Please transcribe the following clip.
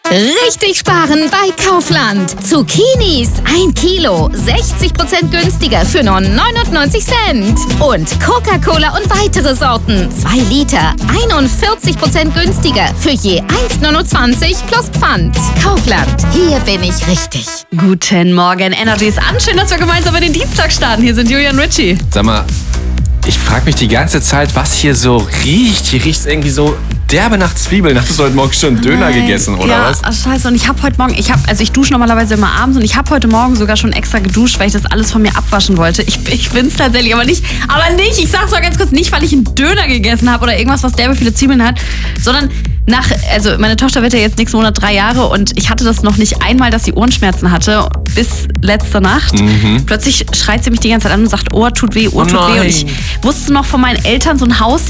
Richtig sparen bei Kaufland. Zucchinis 1 Kilo, 60% günstiger für nur 99 Cent. Und Coca-Cola und weitere Sorten, 2 Liter, 41% günstiger für je 1,29 plus Pfand. Kaufland, hier bin ich richtig. Guten Morgen, Energy ist an. Schön, dass wir gemeinsam in den Dienstag starten. Hier sind Julian und Richie. Sag mal, ich frage mich die ganze Zeit, was hier so riecht. Hier riecht es irgendwie so derbe nach Zwiebeln. Hast du heute Morgen schon Döner gegessen, oder was? Ja, scheiße. Und ich habe heute Morgen, ich dusche normalerweise immer abends und ich habe heute Morgen sogar schon extra geduscht, weil ich das alles von mir abwaschen wollte. Ich bin's tatsächlich, aber nicht, ich sag's mal ganz kurz, nicht, weil ich einen Döner gegessen habe oder irgendwas, was derbe viele Zwiebeln hat, sondern meine Tochter wird ja jetzt nächsten Monat 3 Jahre und ich hatte das noch nicht einmal, dass sie Ohrenschmerzen hatte, bis letzte Nacht. Plötzlich schreit sie mich die ganze Zeit an und sagt, Ohr tut weh, Ohr tut weh. Und ich wusste noch von meinen Eltern so ein Haus,